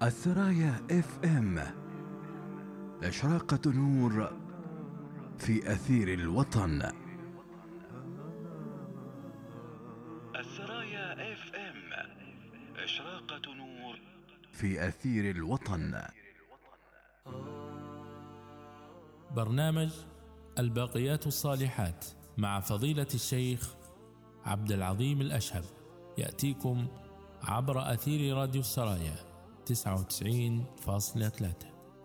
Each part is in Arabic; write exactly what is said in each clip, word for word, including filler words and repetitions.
السرايا اف ام، إشراقة نور في أثير الوطن. السرايا اف ام، إشراقة نور في أثير الوطن. برنامج الباقيات الصالحات مع فضيلة الشيخ عبد العظيم الأشهب يأتيكم عبر أثير راديو السرايا تسعة وتسعين فاصلة ثلاثة.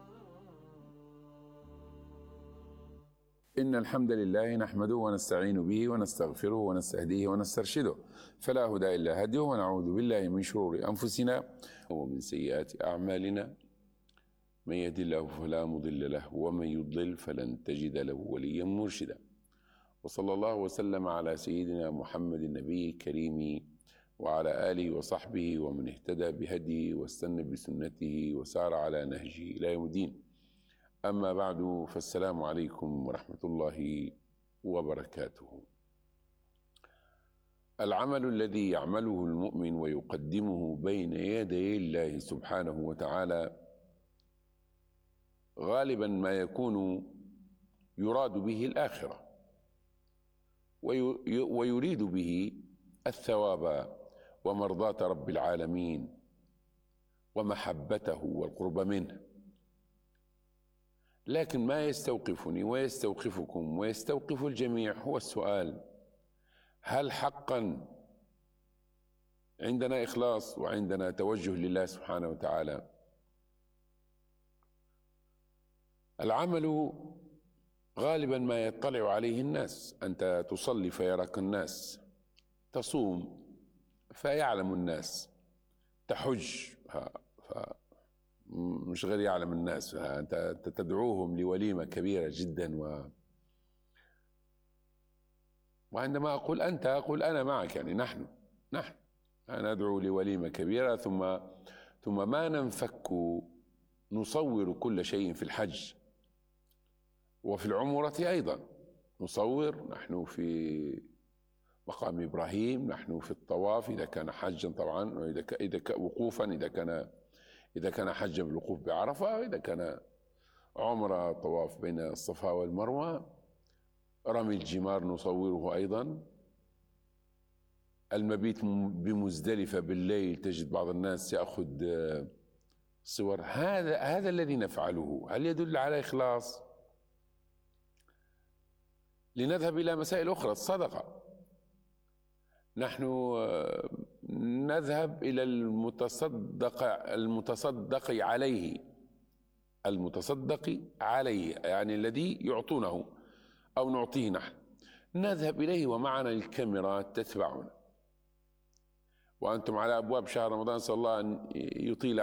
إن الحمد لله نحمده ونستعين به ونستغفره ونستهديه ونسترشده، فلا هدى إلا هديه، ونعوذ بالله من شرور أنفسنا ومن سيئات أعمالنا. من يهد الله فلا مضل له، ومن يضلل فلن تجد له وليا مرشدا. وصلى الله وسلم على سيدنا محمد النبي الكريم وعلى آله وصحبه ومن اهتدى بهديه واستنى بسنته وسار على نهجه إلى يوم الدين. أما بعد، فالسلام عليكم ورحمة الله وبركاته. العمل الذي يعمله المؤمن ويقدمه بين يدي الله سبحانه وتعالى غالبا ما يكون يراد به الآخرة، ويريد به الثواب ومرضاة رب العالمين ومحبته والقرب منه. لكن ما يستوقفني ويستوقفكم ويستوقف الجميع هو السؤال: هل حقا عندنا إخلاص وعندنا توجه لله سبحانه وتعالى؟ العمل غالبا ما يطلع عليه الناس. أنت تصلي فيراك الناس، تصوم فيعلم الناس، تحج مش غير يعلم الناس، أنت تدعوهم لوليمة كبيرة جدا. و... وعندما أقول أنت أقول أنا معك، يعني نحن نحن أنا أدعو لوليمة كبيرة، ثم ثم ما ننفك نصور كل شيء في الحج وفي العمرة أيضا. نصور، نحن في مقام إبراهيم، نحن في الطواف إذا كان حجا طبعا، وإذا إذا وقوفا إذا كان إذا كان حجا بالوقوف بعرفة، وإذا كان عمرة طواف بين الصفا والمروة. رمي الجمار نصوره أيضا. المبيت بمزدلفة بالليل، تجد بعض الناس يأخذ صور. هذا هذا الذي نفعله هل يدل على إخلاص؟ لنذهب إلى مسائل أخرى. الصدقة، نحن نذهب إلى المتصدق المتصدق عليه المتصدق عليه يعني الذي يعطونه أو نعطيه نحن، نذهب إليه ومعنا الكاميرات تتبعنا. وأنتم على أبواب شهر رمضان، صلى الله أن يطيل